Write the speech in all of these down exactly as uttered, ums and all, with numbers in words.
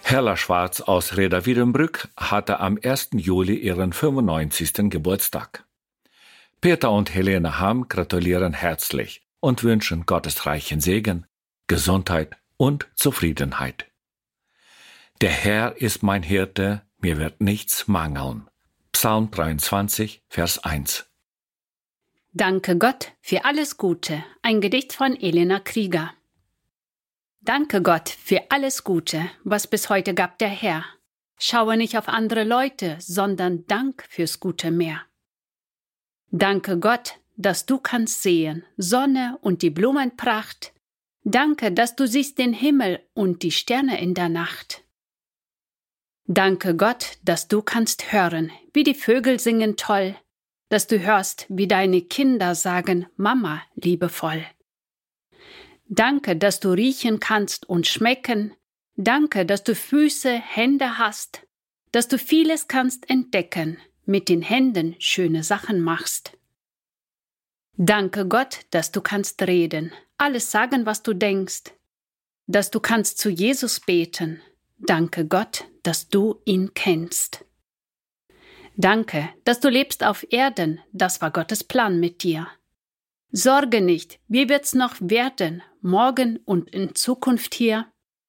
Herla Schwarz aus Reda Wiedenbrück hatte am ersten Juli ihren fünfundneunzigsten Geburtstag. Peter und Helene Hamm gratulieren herzlich und wünschen Gottes reichen Segen, Gesundheit und Zufriedenheit. Der Herr ist mein Hirte, mir wird nichts mangeln. Psalm dreiundzwanzig, Vers eins. Danke Gott für alles Gute. Ein Gedicht von Elena Krieger. Danke Gott für alles Gute, was bis heute gab der Herr. Schaue nicht auf andere Leute, sondern Dank fürs Gute mehr. Danke Gott, dass du kannst sehen, Sonne und die Blumenpracht. Danke, dass du siehst den Himmel und die Sterne in der Nacht. Danke Gott, dass du kannst hören, wie die Vögel singen toll, dass du hörst, wie deine Kinder sagen, Mama, liebevoll. Danke, dass du riechen kannst und schmecken. Danke, dass du Füße, Hände hast, dass du vieles kannst entdecken, mit den Händen schöne Sachen machst. Danke Gott, dass du kannst reden, alles sagen, was du denkst, dass du kannst zu Jesus beten. Danke Gott, dass du ihn kennst. Danke, dass du lebst auf Erden, das war Gottes Plan mit dir. Sorge nicht, wie wird's noch werden, morgen und in Zukunft hier?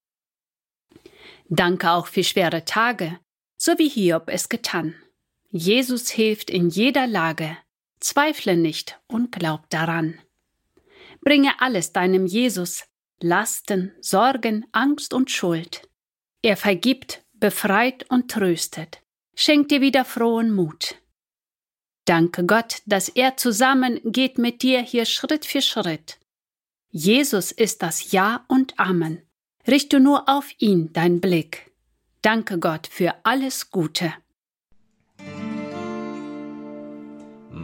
Danke auch für schwere Tage, so wie Hiob es getan. Jesus hilft in jeder Lage, zweifle nicht und glaub daran. Bringe alles deinem Jesus, Lasten, Sorgen, Angst und Schuld. Er vergibt, befreit und tröstet, schenkt dir wieder frohen Mut. Danke Gott, dass er zusammen geht mit dir hier Schritt für Schritt. Jesus ist das Ja und Amen. Richte nur auf ihn dein Blick. Danke Gott für alles Gute.